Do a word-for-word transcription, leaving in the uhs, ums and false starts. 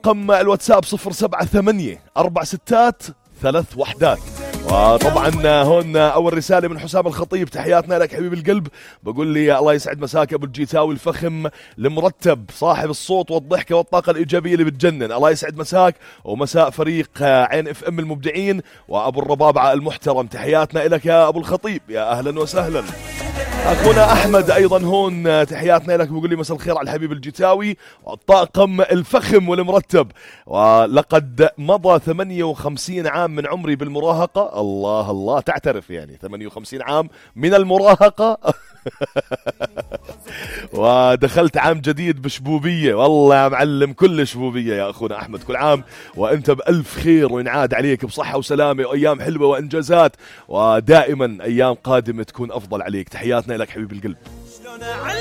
رقم الواتساب صفر سبعة ثمانية أربع ستات ثلاث وحدات. وطبعا هون أول رسالة من حسام الخطيب، تحياتنا لك حبيب القلب، بقول لي الله يسعد مساك أبو الجيتاوي الفخم المرتب صاحب الصوت والضحكة والطاقة الإيجابية اللي بتجنن. الله يسعد مساك ومساء فريق عين اف ام المبدعين وأبو الربابعة المحترم، تحياتنا لك يا أبو الخطيب، يا أهلا وسهلا. أخونا أحمد أيضا هون تحياتنا لك، بقول لي مساء الخير على الحبيب الجيتاوي والطاقم الفخم والمرتب، ولقد مضى ثمانية وخمسين عام من عمري بالمراهقة. الله الله، تعترف يعني ثمانية وخمسين عام من المراهقة ودخلت عام جديد بشبوبية. والله يا معلم كل شبوبية يا أخونا أحمد، كل عام وأنت بألف خير وينعاد عليك بصحة وسلامة وأيام حلوة وإنجازات، ودائما أيام قادمة تكون أفضل عليك. تحياتنا لك حبيب القلب.